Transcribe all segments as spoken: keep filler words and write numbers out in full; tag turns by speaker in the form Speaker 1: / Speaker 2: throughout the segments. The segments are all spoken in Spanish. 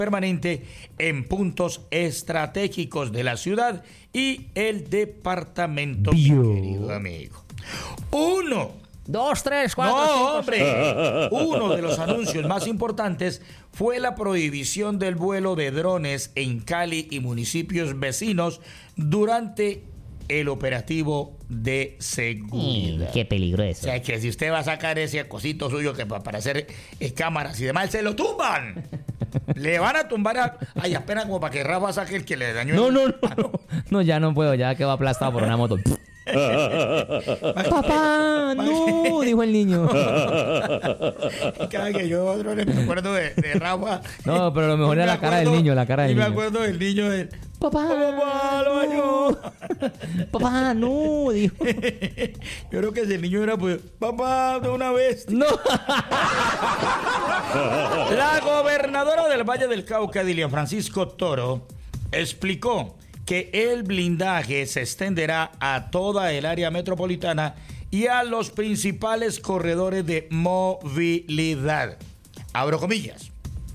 Speaker 1: permanente en puntos estratégicos de la ciudad y el departamento, mi querido amigo. Uno.
Speaker 2: Dos, tres, cuatro,
Speaker 1: no,
Speaker 2: cinco,
Speaker 1: hombre. Uno de los anuncios más importantes fue la prohibición del vuelo de drones en Cali y municipios vecinos durante el operativo de seguridad.
Speaker 2: Mm, qué peligro eso.
Speaker 1: O sea, que si usted va a sacar ese cosito suyo que para hacer eh, cámaras y demás, se lo tumban. Le van a tumbar a... Ay, apenas como para que Rafa saque el que le dañó.
Speaker 2: No,
Speaker 1: el...
Speaker 2: no, no, no. No, ya no puedo, ya quedó aplastado por una moto. Papá, no, dijo el niño.
Speaker 1: Cada que yo otro me acuerdo de, de Rafa.
Speaker 2: No, pero lo mejor era la cara del niño, la cara del
Speaker 1: y
Speaker 2: niño.
Speaker 1: Y me acuerdo del niño de...
Speaker 2: Papá,
Speaker 1: papá, lo bañó.
Speaker 2: Papá, no, dijo.
Speaker 1: Yo creo que si el niño era pues, papá, de una vez.
Speaker 2: No.
Speaker 1: La gobernadora del Valle del Cauca, Dilian Francisco Toro, explicó que el blindaje se extenderá a toda el área metropolitana y a los principales corredores de movilidad. Abro comillas.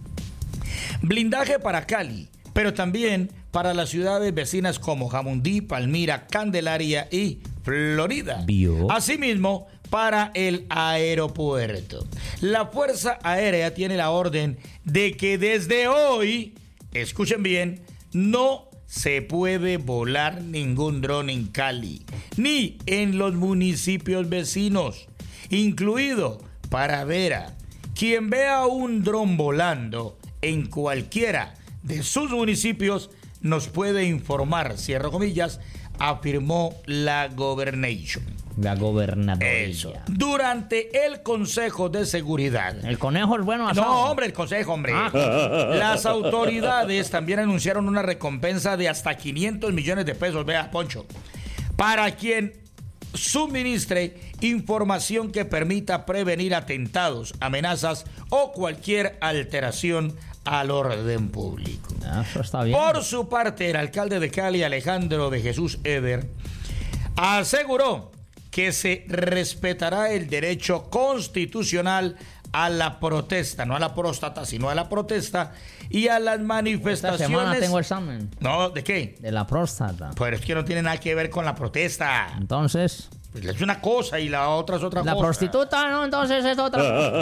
Speaker 1: Blindaje para Cali, pero también para las ciudades vecinas como Jamundí, Palmira, Candelaria y Florida.
Speaker 2: ¿Vio?
Speaker 1: Asimismo, para el aeropuerto. La Fuerza Aérea tiene la orden de que desde hoy, escuchen bien, no se puede volar ningún dron en Cali, ni en los municipios vecinos, incluido Paravera. Quien vea un dron volando en cualquiera de sus municipios nos puede informar, cierro comillas, afirmó la Gobernation.
Speaker 2: La gobernadora.
Speaker 1: Eso. Durante el Consejo de Seguridad.
Speaker 2: El conejo es bueno asado.
Speaker 1: No, hombre, el consejo, hombre. Ah. Las autoridades también anunciaron una recompensa de hasta quinientos millones de pesos, vea, Poncho, para quien suministre información que permita prevenir atentados, amenazas o cualquier alteración al orden público.
Speaker 2: Ah, eso está bien.
Speaker 1: Por su parte, el alcalde de Cali, Alejandro de Jesús Eder, aseguró que se respetará el derecho constitucional a la protesta, no a la próstata, sino a la protesta y a las manifestaciones.
Speaker 2: Esta semana tengo examen.
Speaker 1: No, ¿de qué?
Speaker 2: De la próstata.
Speaker 1: Pues es que no tiene nada que ver con la protesta.
Speaker 2: Entonces...
Speaker 1: Pues es una cosa y la otra es otra
Speaker 2: la
Speaker 1: cosa.
Speaker 2: La prostituta, ¿no? Entonces es otra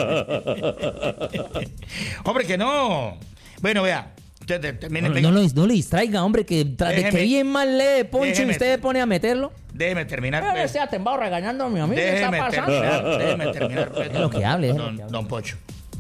Speaker 2: cosa.
Speaker 1: Hombre, que no. Bueno, vea. Usted, termine,
Speaker 2: no, no, lo, no le distraiga, hombre, que tras de que bien mal lee Poncho
Speaker 1: déjeme,
Speaker 2: y usted pone a meterlo.
Speaker 1: Déjeme terminar.
Speaker 2: Pero este atembado regañando a mi amigo.
Speaker 1: Déjeme terminar, déjeme terminar. Pues,
Speaker 2: es lo que hable. Es
Speaker 1: don,
Speaker 2: lo que hable.
Speaker 1: Don Pocho.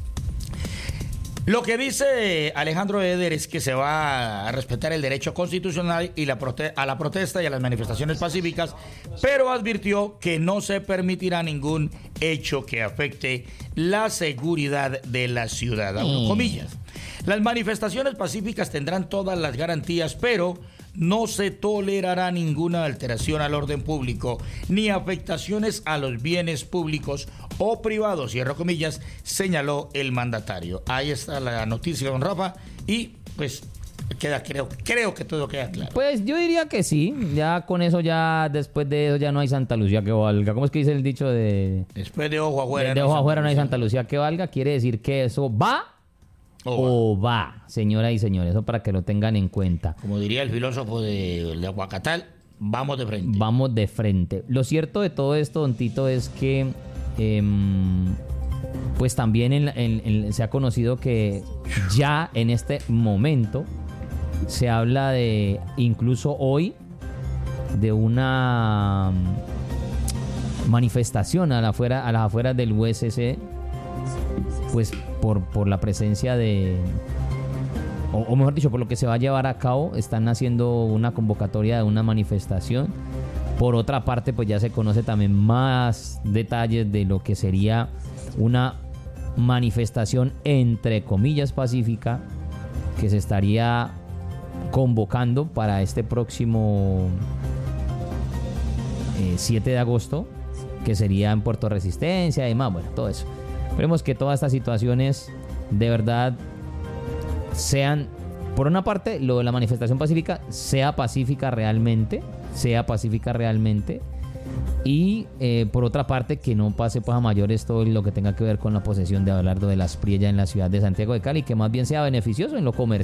Speaker 1: Lo que dice Alejandro Eder es que se va a respetar el derecho constitucional y la prote- a la protesta y a las manifestaciones pacíficas, pero advirtió que no se permitirá ningún hecho que afecte la seguridad de la ciudad. Abro comillas. Las manifestaciones pacíficas tendrán todas las garantías, pero no se tolerará ninguna alteración al orden público ni afectaciones a los bienes públicos o privados, cierro comillas, señaló el mandatario. Ahí está la noticia, don Rafa, y pues queda, creo, creo que todo queda claro.
Speaker 2: Pues yo diría que sí, ya con eso ya, después de eso ya no hay Santa Lucía que valga. ¿Cómo es que dice el dicho de...
Speaker 1: Después de ojo afuera.
Speaker 2: De, de ojo afuera no hay Santa Lucía que valga, quiere decir que eso va... O va, señoras y señores, eso para que lo tengan en cuenta.
Speaker 1: Como diría el filósofo de, de Aguacatal, vamos de frente.
Speaker 2: Vamos de frente. Lo cierto de todo esto, don Tito, es que eh, pues también en, en, en, se ha conocido que ya en este momento se habla de, incluso hoy, de una manifestación a, la afuera, a las afueras del U S C, pues por, por la presencia de, o, o mejor dicho, por lo que se va a llevar a cabo. Están haciendo una convocatoria de una manifestación. Por otra parte, pues ya se conoce también más detalles de lo que sería una manifestación entre comillas pacífica que se estaría convocando para este próximo eh, siete de agosto, que sería en Puerto Resistencia y demás, bueno, todo eso. Esperemos que todas estas situaciones de verdad sean, por una parte, lo de la manifestación pacífica sea pacífica realmente, sea pacífica realmente, Y eh, por otra parte, que no pase pues a mayores todo lo que tenga que ver con la posesión de Abelardo de las Priella en la ciudad de Santiago de Cali, que más bien sea beneficioso en lo comercial.